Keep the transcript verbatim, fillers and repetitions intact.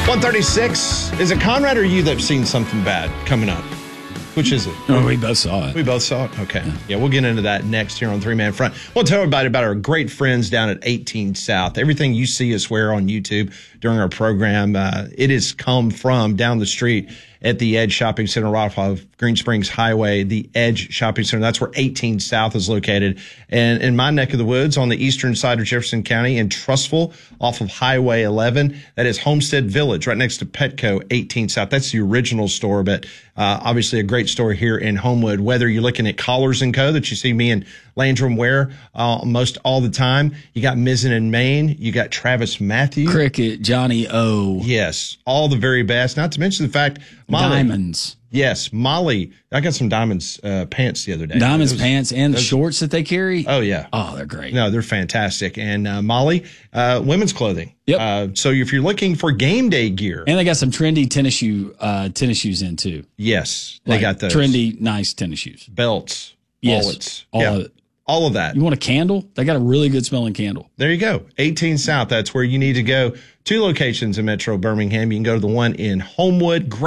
one thirty-six. Is it Conrad or you that have seen something bad coming up? Which is it? Oh, we both saw it. We both saw it? Okay. Yeah, yeah we'll get into that next here on Three Man Front. We'll tell everybody about our great friends down at eighteen South. Everything you see us wear on YouTube during our program, uh, it has come from down the street at the Edge Shopping Center, right off of Green Springs Highway, the Edge Shopping Center. That's where eighteen South is located. And in my neck of the woods on the eastern side of Jefferson County in Trussville off of Highway eleven, that is Homestead Village right next to Petco, eighteen South. That's the original store, but uh, obviously a great store here in Homewood. Whether you're looking at Collars and Co. that you see me and Landrum wear uh, most all the time. You got Mizzen and Maine. You got Travis Matthew. Cricket, Johnny O. Yes, all the very best. Not to mention the fact, Molly. Diamonds. Yes, Molly. I got some Diamonds uh, pants the other day. Diamonds those, pants and the those, shorts that they carry. Oh, yeah. Oh, they're great. No, they're fantastic. And uh, Molly, uh, women's clothing. Yep. Uh, so if you're looking for game day gear. And they got some trendy tennis shoe uh, tennis shoes in, too. Yes, they like got those. Trendy, nice tennis shoes. Belts. Yes, wallets. all yeah. of it. All of that. You want a candle? They got a really good smelling candle. There you go. eighteen South. That's where you need to go. Two locations in Metro Birmingham. You can go to the one in Homewood.